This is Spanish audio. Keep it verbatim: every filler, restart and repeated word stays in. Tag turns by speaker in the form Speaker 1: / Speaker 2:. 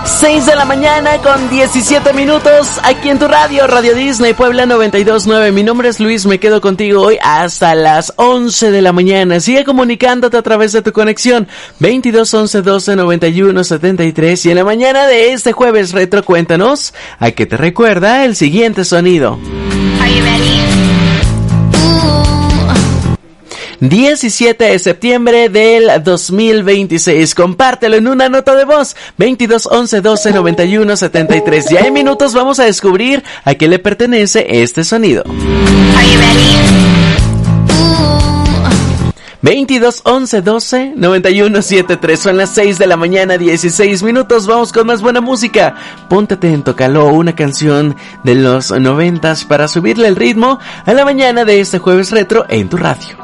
Speaker 1: seis de la mañana con diecisiete minutos aquí en tu radio, Radio Disney Puebla noventa y dos punto nueve. Mi nombre es Luis, me quedo contigo hoy hasta las once de la mañana. Sigue comunicándote a través de tu conexión veintidós once doce noventa y uno setenta y tres. Y en la mañana de este jueves retro, cuéntanos a qué te recuerda el siguiente sonido.
Speaker 2: Are you ready?
Speaker 1: diecisiete de septiembre del dos mil veintiséis. Compártelo en una nota de voz. veintidós once doce noventa y uno setenta y tres. Ya en minutos vamos a descubrir a qué le pertenece este sonido.
Speaker 2: Are you ready?
Speaker 1: veintidós once doce noventa y uno setenta y tres. Son las seis de la mañana, dieciséis minutos. Vamos con más buena música. Ponte Atento, Caló, una canción de los noventas para subirle el ritmo a la mañana de este jueves retro en tu radio.